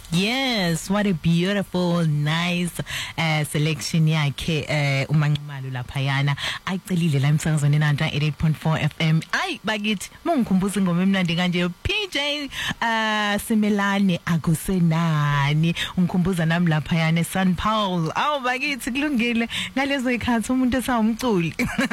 Yes, what a beautiful, nice selection yakhe uManxumalo laphayana ayicelile la emsakazweni nanta 88.4 FM. Ay bakithi mungikhumbuza ingoma emnandi kanje PJ Simelane akusenani ungikhumbuza nami laphayana eSan Paul. Awu bakithi kulungile ngalezo ikhathi umuntu esawumculi.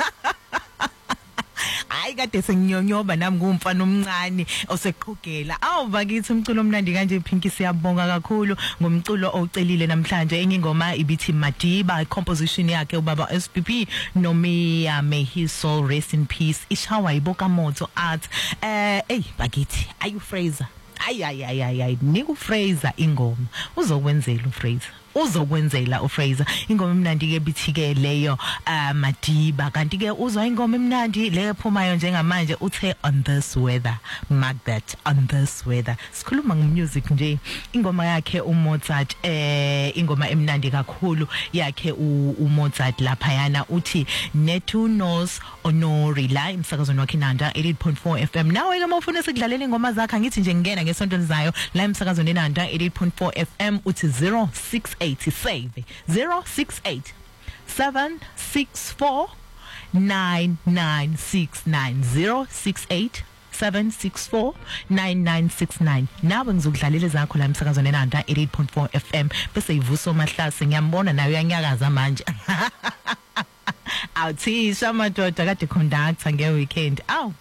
Hayi kade senginyonyoba nami ngumfana omncane oseqhugela. Awu bakithi umculo omnandi kanje Pinky siyabonga kakhulu ngomculo ocelile namhlanje engingoma ibithi Madiba composition yakhe ubaba SPP Nomia may his soul rest in peace ishawa iboka moto art bakithi ayu Fraser ay niku Fraser ingoma uzokwenzela uFraser uzokwenzela uFraser ingoma emnandi ke bithike leyo Madiba kanti ke uzwa ingoma emnandi le phumayo njengamanje uthe on this weather mark that on this weather sikhuluma ngemusic nje ingoma yakhe uMozart ingoma emnandi kakhulu yakhe uMozart laphayana uthi Nethu knows honori la emsakazweni wakhe Nanda 88.4 FM nawe ke mawufuna sikudlalela ingoma zakhe ngithi nje ngena ngesonto lizayo la emsakazweni Nanda 88.4 FM uthi 068 save 068 764 9969 068 764 9969 nawe ngizokudlalela zakho la emsakazweni Nanda 88.4 FM bese ivuso mahlase ngiyambona nayo yanyakaza manje awuthisha madoda kade conductor nge weekend aw